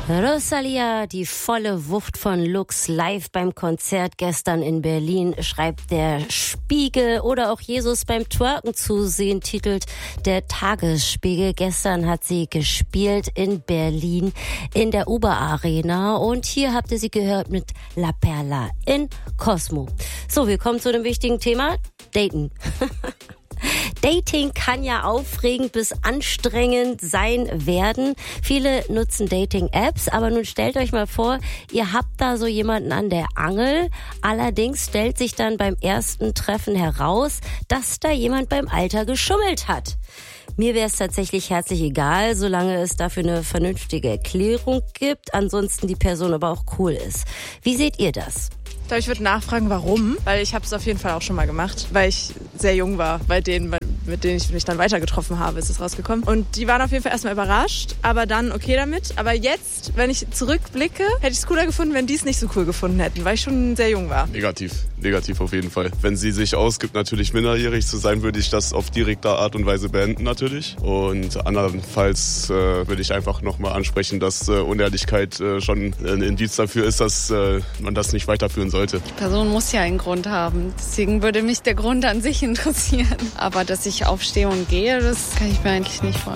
Rosalia, die volle Wucht von Lux live beim Konzert gestern in Berlin, schreibt der Spiegel. Oder auch Jesus beim Twerken zu sehen, titelt der Tagesspiegel. Gestern hat sie gespielt in Berlin in der Uber Arena und hier habt ihr sie gehört mit La Perla in Cosmo. So, wir kommen zu dem wichtigen Thema, Daten. Dating kann ja aufregend bis anstrengend sein werden. Viele nutzen Dating-Apps, aber nun stellt euch mal vor, ihr habt da so jemanden an der Angel. Allerdings stellt sich dann beim ersten Treffen heraus, dass da jemand beim Alter geschummelt hat. Mir wäre es tatsächlich herzlich egal, solange es dafür eine vernünftige Erklärung gibt, ansonsten die Person aber auch cool ist. Wie seht ihr das? Ich glaube, ich würde nachfragen, warum, weil ich habe es auf jeden Fall auch schon mal gemacht, weil ich sehr jung war bei denen, mit denen ich mich dann weiter getroffen habe, ist es rausgekommen. Und die waren auf jeden Fall erstmal überrascht, aber dann okay damit. Aber jetzt, wenn ich zurückblicke, hätte ich es cooler gefunden, wenn die es nicht so cool gefunden hätten, weil ich schon sehr jung war. Negativ auf jeden Fall. Wenn sie sich ausgibt, natürlich minderjährig zu sein, würde ich das auf direkte Art und Weise beenden natürlich. Und andernfalls würde ich einfach nochmal ansprechen, dass Unehrlichkeit schon ein Indiz dafür ist, dass man das nicht weiterführen sollte. Die Person muss ja einen Grund haben. Deswegen würde mich der Grund an sich interessieren. Aber dass ich aufstehe und gehe, das kann ich mir eigentlich nicht vorstellen.